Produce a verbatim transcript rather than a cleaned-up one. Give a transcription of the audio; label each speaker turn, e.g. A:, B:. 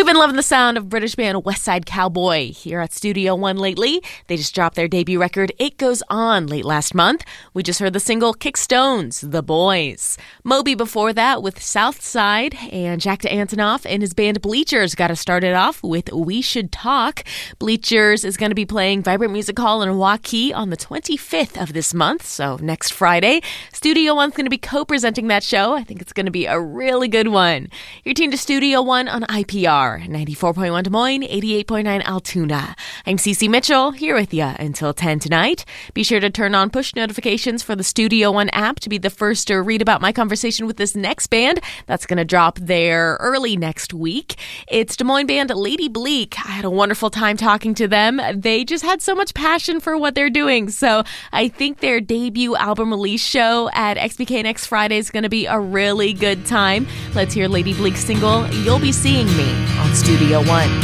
A: been loving the sound of British band West Side Cowboy here at Studio One lately. They just dropped their debut record, It Goes On, late last month. We just heard the single Kick Stones, The Boys. Moby before that with Southside, and Jack Antonoff and his band Bleachers got us started off with We Should Talk. Bleachers is going to be playing Vibrant Music Hall in Waukee on the twenty-fifth of this month, so next Friday. Studio One's going to be co-presenting that show. I think it's going to be a really good one. You're tuned to Studio One on I P R, ninety-four point one Des Moines, eighty-eight point nine Altoona. I'm Cece Mitchell, here with you until ten tonight. Be sure to turn on push notifications for the Studio One app to be the first to read about my conversation with this next band. That's going to drop there early next week. It's Des Moines band Lady Bleak. I had a wonderful time talking to them. They just had so much passion for what they're doing. So I think their debut album release show at X B K next Friday is going to be a really good time. Let's hear Lady Bleak's single, You'll Be Seeing Me, on Studio One.